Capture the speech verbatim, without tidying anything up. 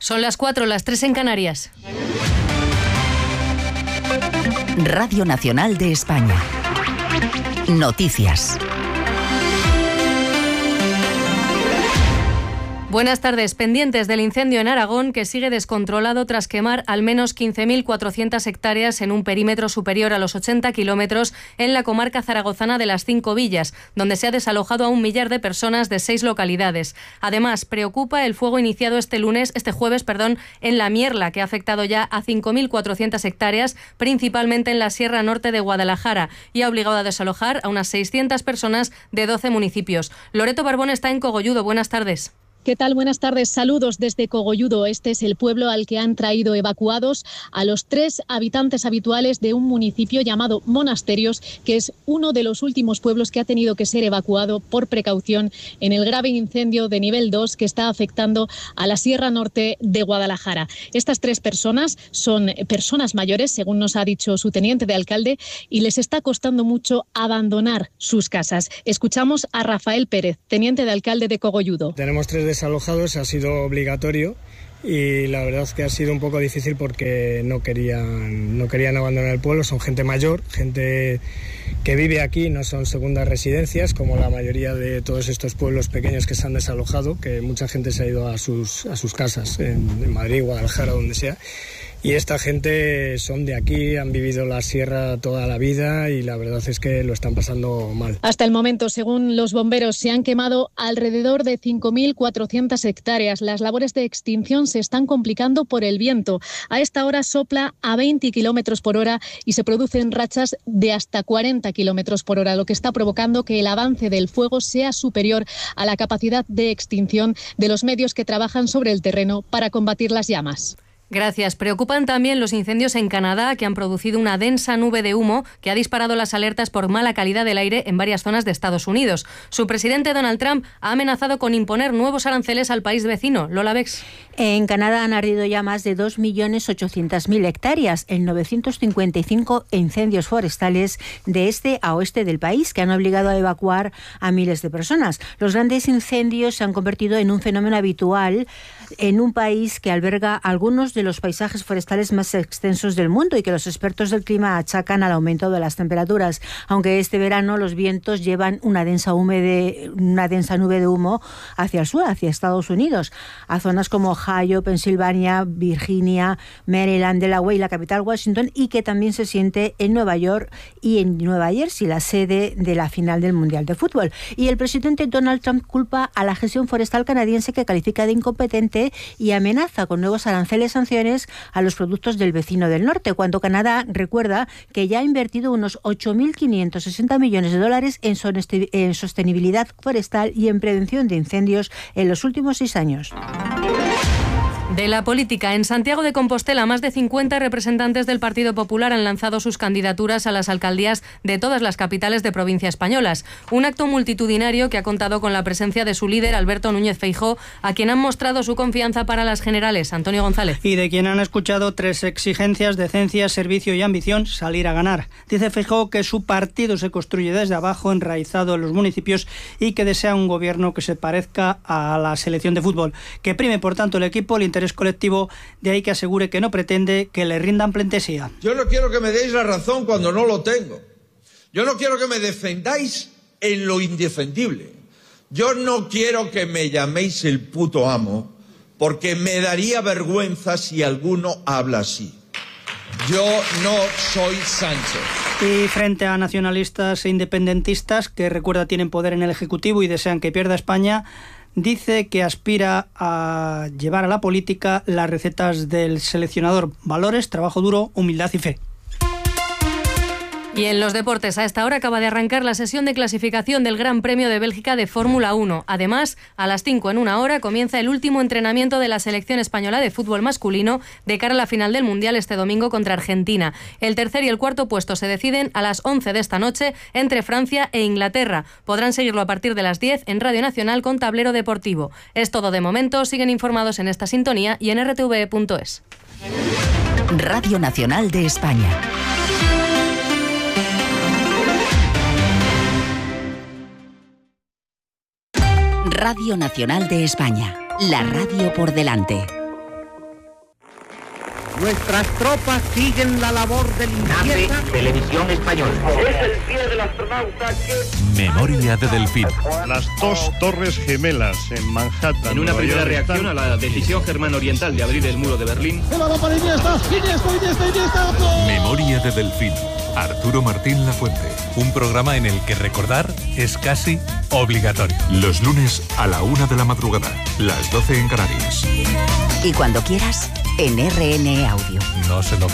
Son las cuatro, las tres en Canarias. Radio Nacional de España. Noticias. Buenas tardes. Pendientes del incendio en Aragón, que sigue descontrolado tras quemar al menos quince mil cuatrocientas hectáreas en un perímetro superior a los ochenta kilómetros en la comarca zaragozana de las Cinco Villas, donde se ha desalojado a un millar de personas de seis localidades. Además, preocupa el fuego iniciado este lunes, este jueves, perdón, en La Mierla, que ha afectado ya a cinco mil cuatrocientas hectáreas, principalmente en la Sierra Norte de Guadalajara, y ha obligado a desalojar a unas seiscientas personas de doce municipios. Loreto Barbón está en Cogolludo. Buenas tardes. ¿Qué tal? Buenas tardes. Saludos desde Cogolludo. Este es el pueblo al que han traído evacuados a los tres habitantes habituales de un municipio llamado Monasterios, que es uno de los últimos pueblos que ha tenido que ser evacuado por precaución en el grave incendio de nivel dos que está afectando a la Sierra Norte de Guadalajara. Estas tres personas son personas mayores, según nos ha dicho su teniente de alcalde, y les está costando mucho abandonar sus casas. Escuchamos a Rafael Pérez, teniente de alcalde de Cogolludo. Tenemos tres desalojados, ha sido obligatorio y la verdad es que ha sido un poco difícil porque no querían, no querían abandonar el pueblo. Son gente mayor, gente que vive aquí, no son segundas residencias como la mayoría de todos estos pueblos pequeños que se han desalojado, que mucha gente se ha ido a sus, a sus casas en, en Madrid, Guadalajara, donde sea. Y esta gente son de aquí, han vivido la sierra toda la vida y la verdad es que lo están pasando mal. Hasta el momento, según los bomberos, se han quemado alrededor de cinco mil cuatrocientas hectáreas. Las labores de extinción se están complicando por el viento. A esta hora sopla a veinte kilómetros por hora y se producen rachas de hasta cuarenta kilómetros por hora, lo que está provocando que el avance del fuego sea superior a la capacidad de extinción de los medios que trabajan sobre el terreno para combatir las llamas. Gracias. Preocupan también los incendios en Canadá, que han producido una densa nube de humo que ha disparado las alertas por mala calidad del aire en varias zonas de Estados Unidos. Su presidente Donald Trump ha amenazado con imponer nuevos aranceles al país vecino. Lola Bex. En Canadá han ardido ya más de dos millones ochocientas mil hectáreas en novecientos cincuenta y cinco incendios forestales de este a oeste del país, que han obligado a evacuar a miles de personas. Los grandes incendios se han convertido en un fenómeno habitual en un país que alberga algunos de los paisajes forestales más extensos del mundo y que los expertos del clima achacan al aumento de las temperaturas. Aunque este verano los vientos llevan una densa, húmede, una densa nube de humo hacia el sur, hacia Estados Unidos, a zonas como Ohio, Pensilvania, Virginia, Maryland, Delaware y la capital Washington, y que también se siente en Nueva York y en Nueva Jersey, la sede de la final del Mundial de Fútbol. Y el presidente Donald Trump culpa a la gestión forestal canadiense, que califica de incompetente, y amenaza con nuevos aranceles y sanciones a los productos del vecino del norte, cuando Canadá recuerda que ya ha invertido unos ocho mil quinientos sesenta millones de dólares en sostenibilidad forestal y en prevención de incendios en los últimos seis años. De la política, en Santiago de Compostela, más de cincuenta representantes del Partido Popular han lanzado sus candidaturas a las alcaldías de todas las capitales de provincia españolas. Un acto multitudinario que ha contado con la presencia de su líder, Alberto Núñez Feijóo, a quien han mostrado su confianza para las generales. Antonio González. Y de quien han escuchado tres exigencias: decencia, servicio y ambición, salir a ganar. Dice Feijóo que su partido se construye desde abajo, enraizado en los municipios, y que desea un gobierno que se parezca a la selección de fútbol, que prime por tanto el equipo, el interés colectivo, de ahí que asegure que no pretende que le rindan pleitesía. Yo no quiero que me deis la razón cuando no lo tengo. Yo no quiero que me defendáis en lo indefendible. Yo no quiero que me llaméis el puto amo, porque me daría vergüenza si alguno habla así. Yo no soy Sánchez. Y frente a nacionalistas e independentistas que, recuerda, tienen poder en el Ejecutivo y desean que pierda España, dice que aspira a llevar a la política las recetas del seleccionador: valores, trabajo duro, humildad y fe. Y en los deportes, a esta hora acaba de arrancar la sesión de clasificación del Gran Premio de Bélgica de Fórmula uno. Además, a las cinco en una hora comienza el último entrenamiento de la selección española de fútbol masculino de cara a la final del Mundial este domingo contra Argentina. El tercer y el cuarto puesto se deciden a las once de esta noche entre Francia e Inglaterra. Podrán seguirlo a partir de las diez en Radio Nacional con Tablero Deportivo. Es todo de momento. Siguen informados en esta sintonía y en r t v e punto es. Radio Nacional de España. Radio Nacional de España, la radio por delante. Nuestras tropas siguen la labor de limpieza. Televisión Española. Es el pie del astronauta que... Memoria de Delfín. Las dos torres gemelas en Manhattan. En una Nueva primera York, reacción están... a la decisión germano-oriental de abrir el muro de Berlín. Memoria de Delfín. Arturo Martín Lafuente. Un programa en el que recordar es casi obligatorio. Los lunes a la una de la madrugada, las doce en Canarias. Y cuando quieras, en R N Audio. No se lo